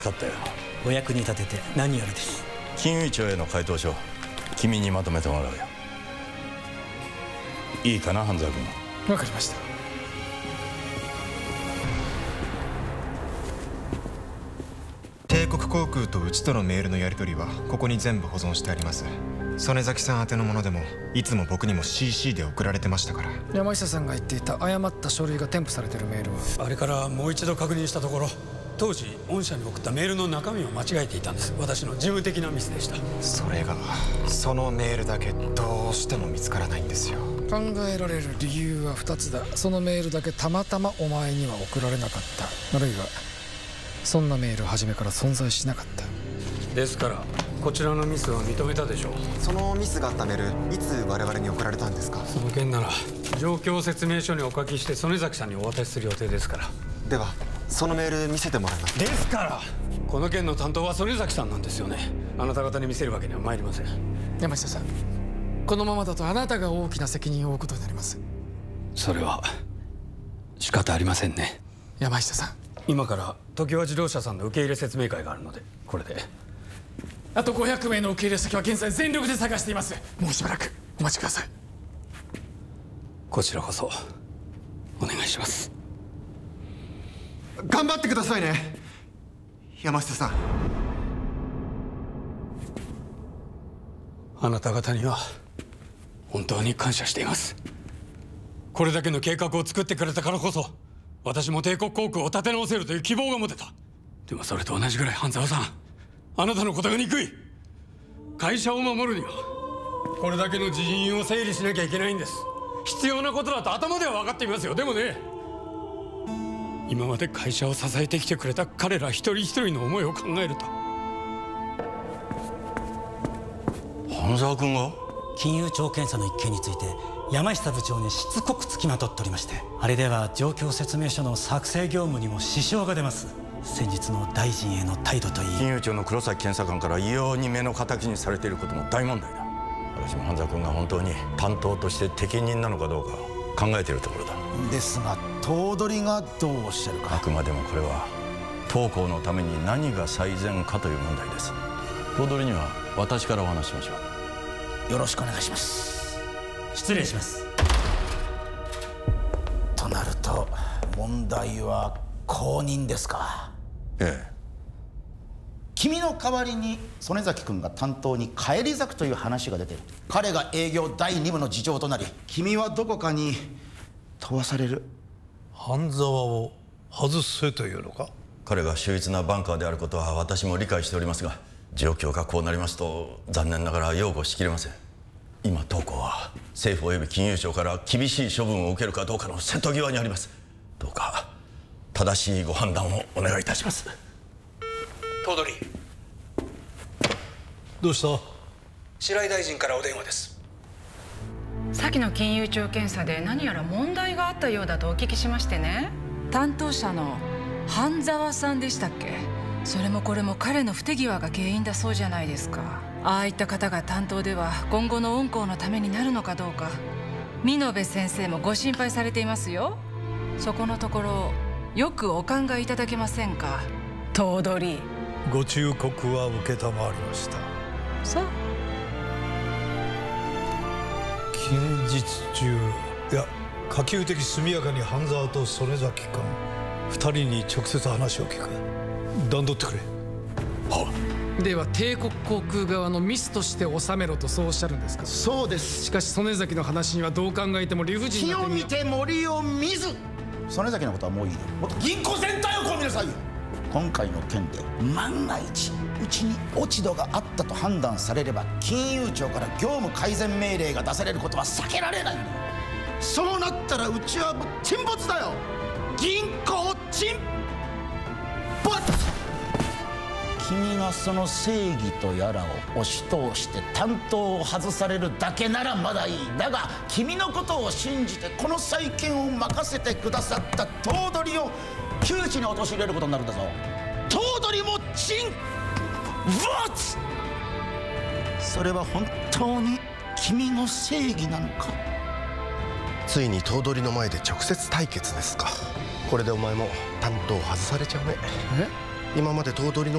勝ったよ。 お役に立てて何よりです。 金融庁への回答書、君にまとめてもらうよ。いいかな、半沢君。 わかりました。 帝国航空とうちとのメールのやり取りはここに全部保存してあります。曽根崎さん宛てのものでもいつも僕にも CC で送られてましたから。 山下さんが言っていた誤った書類が添付されているメールは、 あれからもう一度確認したところ、当時御社に送ったメールの中身を間違えていたんです。私の事務的なミスでした。 それがそのメールだけどうしても見つからないんですよ。 考えられる理由は2つだ。そのメールだけたまたまお前には送られなかった、あるいはそんなメール初めから存在しなかった。 ですからこちらのミスは認めたでしょう。 そのミスがあったメール、いつ我々に送られたんですか？ その件なら状況説明書にお書きして曽根崎さんにお渡しする予定ですから。 ではそのメール見せてもらえます？ ですからこの件の担当は曽根崎さんなんですよね。あなた方に見せるわけには参りません。 山下さん、このままだとあなたが大きな責任を負うことになります。 それは仕方ありませんね。 山下さん、 今から常盤自動車さんの受け入れ説明会があるので、これで。 あと500名の受け入れ先は現在全力で探しています。もうしばらくお待ちください。 こちらこそお願いします。 頑張ってくださいね、山下さん。 あなた方には本当に感謝しています。これだけの計画を作ってくれたからこそ、私も帝国航空を立て直せるという希望が持てた。でもそれと同じぐらい半沢さん、あなたのことが憎い。会社を守るにはこれだけの人員を整理しなきゃいけないんです。必要なことだと頭では分かっていますよ。でもね、今まで会社を支えてきてくれた彼ら一人一人の思いを考えると。 半沢君が？ 金融庁検査の一件について山下部長にしつこく付きまとっておりまして、あれでは状況説明書の作成業務にも支障が出ます。先日の大臣への態度といい、 金融庁の黒崎検査官から異様に目の敵にされていることも大問題だ。私も半沢君が本当に担当として適任なのかどうか考えているところだ。 ですが頭取がどうおっしゃるか。 あくまでもこれは当行のために何が最善かという問題です。頭取には私からお話しましょう。 よろしくお願いします。 失礼します。 となると問題は後任ですか？ ええ。 君の代わりに曽根崎君が担当に返り咲くという話が出てる。彼が営業第2部の次長となり、君はどこかに飛ばされる。 半沢を外せというのか？ 彼が秀逸なバンカーであることは私も理解しておりますが、状況がこうなりますと残念ながら擁護しきれません。今当行は政府及び金融庁から厳しい処分を受けるかどうかの瀬戸際にあります。どうか正しいご判断をお願いいたします。 頭取、 どうした？ 白井大臣からお電話です。 先の金融庁検査で何やら問題があったようだとお聞きしましてね。担当者の半沢さんでしたっけ？それもこれも彼の不手際が原因だそうじゃないですか。ああいった方が担当では今後の御校のためになるのかどうか、見延先生もご心配されていますよ。そこのところよくお考えいただけませんか、頭取。 ご忠告は承りました。 さあ、 近日中、いや可及的速やかに半沢と曽根崎君2人に直接話を聞く。段取ってくれ。 はあ。では帝国航空側のミスとして収めろとそうおっしゃるんですか？ そうです。 しかし曽根崎の話にはどう考えても理不尽な点が。 木を見て森を見ず。曽根崎のことはもういいよ。もっと銀行全体をこう見なさいよ。今回の件で万が一うちに落ち度があったと判断されれば、金融庁から業務改善命令が出されることは避けられない。そうなったらうちはもう沈没だよ。銀行沈没。君がその正義とやらを押し通して担当を外されるだけならまだいい。だが君のことを信じてこの再建を任せてくださった頭取を窮地に陥れることになるんだぞ。頭取も沈没。それは本当に君の正義なのか？ ついに頭取の前で直接対決ですか。これでお前も担当外されちゃうね。 今まで頭取の